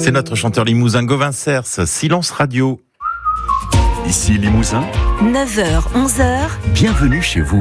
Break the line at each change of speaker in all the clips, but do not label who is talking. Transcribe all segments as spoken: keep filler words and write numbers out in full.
C'est notre chanteur limousin Gauvin Cers, Silence Radio.
Ici Limousin,
neuf heures, onze heures.
Bienvenue chez vous.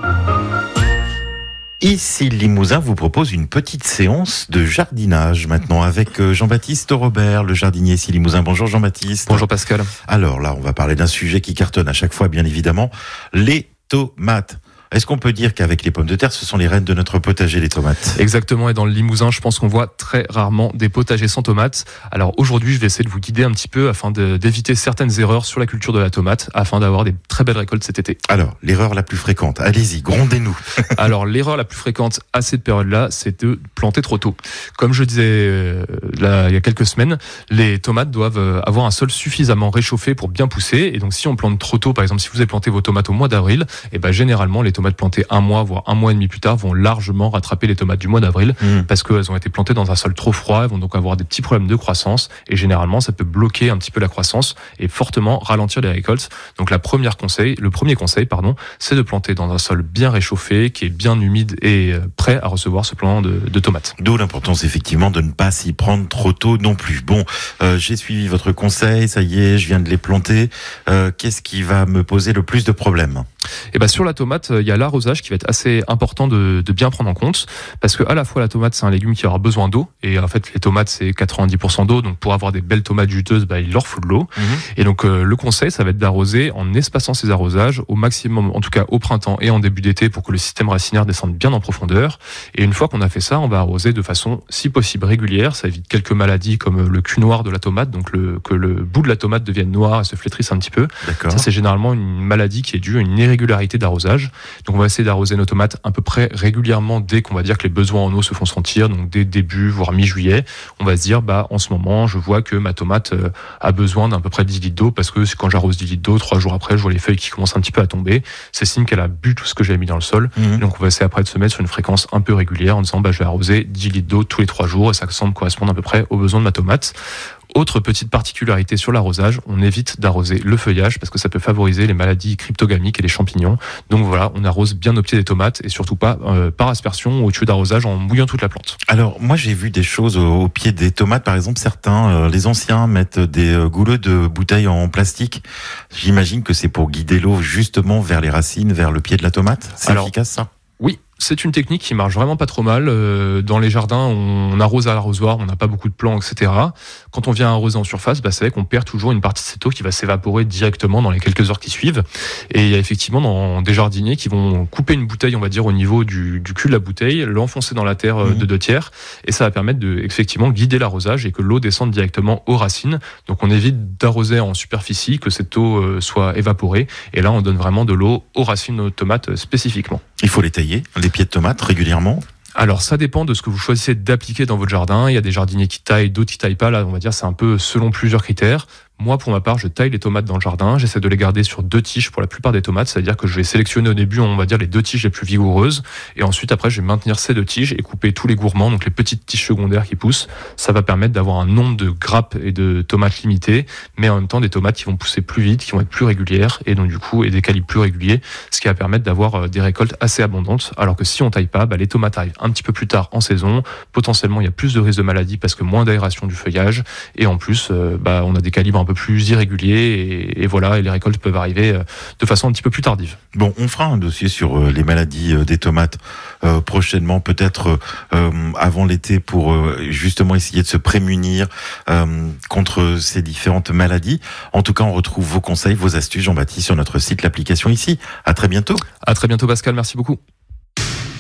Ici Limousin vous propose une petite séance de jardinage maintenant avec Jean-Baptiste Robert, le jardinier ici Limousin. Bonjour Jean-Baptiste.
Bonjour Pascal.
Alors là, on va parler d'un sujet qui cartonne à chaque fois, bien évidemment, les tomates. Est-ce qu'on peut dire qu'avec les pommes de terre, ce sont les reines de notre potager, les tomates ?
Exactement, et dans le Limousin, je pense qu'on voit très rarement des potagers sans tomates. Alors aujourd'hui, je vais essayer de vous guider un petit peu afin de, d'éviter certaines erreurs sur la culture de la tomate, afin d'avoir des très belles récoltes cet été.
Alors, l'erreur la plus fréquente, allez-y, grondez-nous.
Alors, l'erreur la plus fréquente à cette période-là, c'est de planter trop tôt. Comme je disais euh, là, il y a quelques semaines, les tomates doivent avoir un sol suffisamment réchauffé pour bien pousser. Et donc, si on plante trop tôt, par exemple, si vous avez planté vos tomates au mois d'avril, et ben généralement, les tomates plantées un mois, voire un mois et demi plus tard, vont largement rattraper les tomates du mois d'avril mmh. parce qu'elles ont été plantées dans un sol trop froid, elles vont donc avoir des petits problèmes de croissance et généralement ça peut bloquer un petit peu la croissance et fortement ralentir les récoltes. Donc la première conseil, le premier conseil, pardon, c'est de planter dans un sol bien réchauffé, qui est bien humide et prêt à recevoir ce plant de, de tomates.
D'où l'importance effectivement de ne pas s'y prendre trop tôt non plus. Bon, euh, j'ai suivi votre conseil, ça y est, je viens de les planter. Euh, qu'est-ce qui va me poser le plus de problèmes ?
Et ben sur la tomate, il y a l'arrosage qui va être assez important de, de bien prendre en compte parce que à la fois la tomate c'est un légume qui aura besoin d'eau et en fait les tomates c'est quatre-vingt-dix pour cent d'eau, donc pour avoir des belles tomates juteuses, bah, il leur faut de l'eau. Mmh. Et donc euh, le conseil ça va être d'arroser en espaçant ces arrosages au maximum, en tout cas au printemps et en début d'été pour que le système racinaire descende bien en profondeur. Et une fois qu'on a fait ça, on va arroser de façon si possible régulière, ça évite quelques maladies comme le cul noir de la tomate, donc le, que le bout de la tomate devienne noir et se flétrisse un petit peu.
D'accord.
Ça c'est généralement une maladie qui est due à une irrégularité d'arrosage. Donc on va essayer d'arroser nos tomates à peu près régulièrement dès qu'on va dire que les besoins en eau se font sentir, donc dès début voire mi-juillet, on va se dire bah en ce moment je vois que ma tomate euh, a besoin d'à peu près dix litres d'eau parce que quand j'arrose dix litres d'eau, trois jours après je vois les feuilles qui commencent un petit peu à tomber, c'est signe qu'elle a bu tout ce que j'ai mis dans le sol. Mmh. Donc on va essayer après de se mettre sur une fréquence un peu régulière en disant bah je vais arroser dix litres d'eau tous les trois jours et ça semble correspondre à peu près aux besoins de ma tomate. Autre petite particularité sur l'arrosage, on évite d'arroser le feuillage parce que ça peut favoriser les maladies cryptogamiques et les champignons. Donc voilà, on arrose bien au pied des tomates et surtout pas euh, par aspersion ou au tuyau d'arrosage en mouillant toute la plante.
Alors moi j'ai vu des choses au, au pied des tomates, par exemple certains, euh, les anciens mettent des euh, gouleux de bouteilles en plastique. J'imagine que c'est pour guider l'eau justement vers les racines, vers le pied de la tomate. C'est Alors, efficace ça ?
Oui. C'est une technique qui marche vraiment pas trop mal. Dans les jardins, on arrose à l'arrosoir, on n'a pas beaucoup de plants, et cetera. Quand on vient arroser en surface, bah, c'est vrai qu'on perd toujours une partie de cette eau qui va s'évaporer directement dans les quelques heures qui suivent. Et il y a effectivement dans des jardiniers qui vont couper une bouteille, on va dire, au niveau du, du cul de la bouteille, l'enfoncer dans la terre mmh. de deux tiers. Et ça va permettre de, effectivement, guider l'arrosage et que l'eau descende directement aux racines. Donc on évite d'arroser en superficie, que cette eau soit évaporée. Et là, on donne vraiment de l'eau aux racines de nos tomates spécifiquement.
Il faut les tailler, les pieds de tomates, régulièrement ?
Alors ça dépend de ce que vous choisissez d'appliquer dans votre jardin. Il y a des jardiniers qui taillent, d'autres qui taillent pas. Là, on va dire c'est un peu selon plusieurs critères. Moi, pour ma part, je taille les tomates dans le jardin. J'essaie de les garder sur deux tiges pour la plupart des tomates. C'est-à-dire que je vais sélectionner au début, on va dire, les deux tiges les plus vigoureuses. Et ensuite, après, je vais maintenir ces deux tiges et couper tous les gourmands, donc les petites tiges secondaires qui poussent. Ça va permettre d'avoir un nombre de grappes et de tomates limité, mais en même temps des tomates qui vont pousser plus vite, qui vont être plus régulières et donc du coup, et des calibres plus réguliers, ce qui va permettre d'avoir des récoltes assez abondantes. Alors que si on taille pas, bah, les tomates arrivent un petit peu plus tard en saison. Potentiellement, il y a plus de risques de maladie parce que moins d'aération du feuillage. Et en plus, euh, bah, on a des calibres un peu plus irréguliers. Et, et voilà, et les récoltes peuvent arriver de façon un petit peu plus tardive.
Bon, on fera un dossier sur euh, les maladies euh, des tomates euh, prochainement, peut-être euh, avant l'été, pour euh, justement essayer de se prémunir euh, contre ces différentes maladies. En tout cas, on retrouve vos conseils, vos astuces, Jean-Baptiste, sur notre site, l'application ici. À très bientôt.
À très bientôt, Pascal. Merci beaucoup.